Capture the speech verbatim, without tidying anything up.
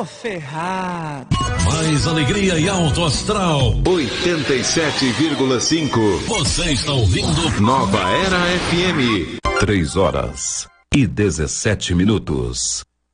ferrado. Mais alegria e alto astral. oitenta e sete vírgula cinco. Você está ouvindo Nova Era F M. Três horas e dezessete minutos.